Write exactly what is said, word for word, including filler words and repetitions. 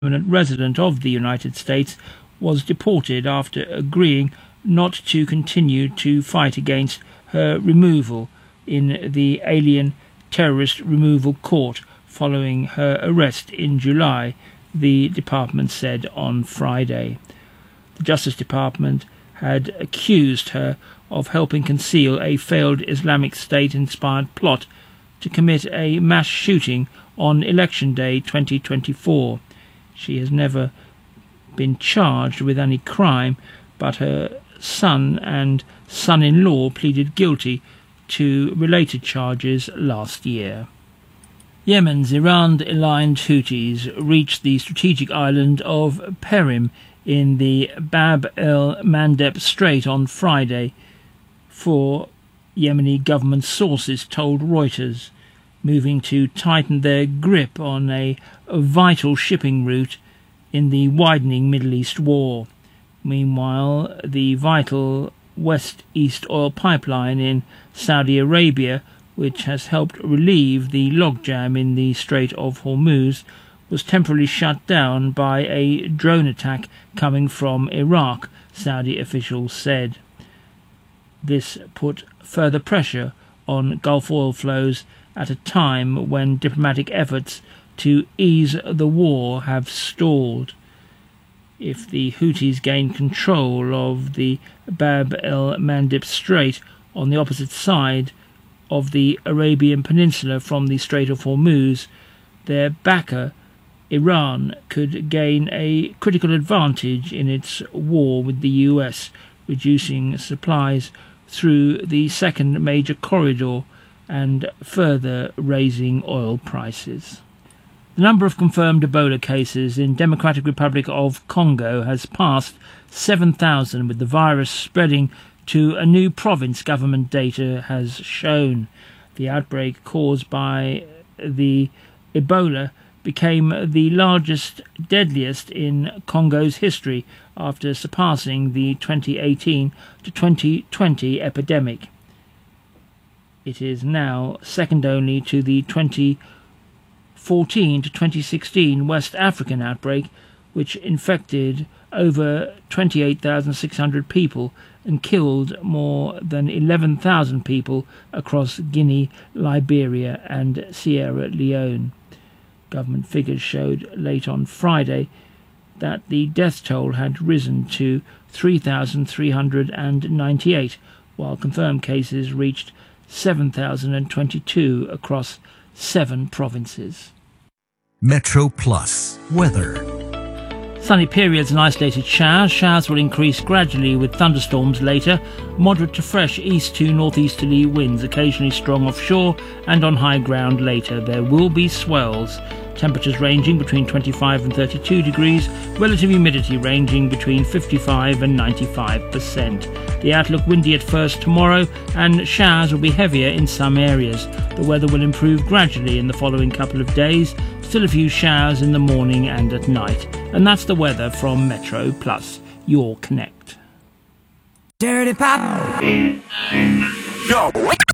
permanent resident of the United States, was deported after agreeing not to continue to fight against her removal in the Alien Terrorist Removal Court following her arrest in July, the department said on Friday. The Justice Department had accused her of helping conceal a failed Islamic State-inspired plot to commit a mass shooting on Election Day twenty twenty-four. She has never been charged with any crime, but her son and son-in-law pleaded guilty to related charges last year. Yemen's Iran-aligned Houthis reached the strategic island of Perim in the Bab el-Mandeb Strait on Friday, four Yemeni government sources told Reuters, moving to tighten their grip on a vital shipping route in the widening Middle East war. Meanwhile, the vital West-East oil pipeline in Saudi Arabia, which has helped relieve the logjam in the Strait of Hormuz, was temporarily shut down by a drone attack coming from Iraq, Saudi officials said. This put further pressure on Gulf oil flows at a time when diplomatic efforts to ease the war have stalled. If the Houthis gain control of the Bab el-Mandeb Strait on the opposite side of the Arabian Peninsula from the Strait of Hormuz, their backer, Iran, could gain a critical advantage in its war with the U S, reducing supplies through the second major corridor and further raising oil prices. The number of confirmed Ebola cases in Democratic Republic of Congo has passed seven thousand, with the virus spreading to a new province, government data has shown. The outbreak caused by the Ebola became the largest, deadliest in Congo's history after surpassing the twenty eighteen to twenty twenty epidemic. It is now second only to the twenty fourteen to twenty sixteen West African outbreak, which infected over twenty-eight thousand six hundred people and killed more than eleven thousand people across Guinea, Liberia and Sierra Leone. Government figures showed late on Friday that the death toll had risen to three thousand three hundred ninety-eight, while confirmed cases reached seven thousand twenty-two across seven provinces. Metro Plus weather. Sunny periods and isolated showers. Showers will increase gradually with thunderstorms later. Moderate to fresh east to northeasterly winds, occasionally strong offshore and on high ground later. There will be swells. Temperatures ranging between twenty-five and thirty-two degrees. Relative humidity ranging between fifty-five and ninety-five percent. The outlook windy at first tomorrow, and showers will be heavier in some areas. The weather will improve gradually in the following couple of days. Still a few showers in the morning and at night. And that's the weather from Metro Plus, your Connect. Dirty Pop. Yo.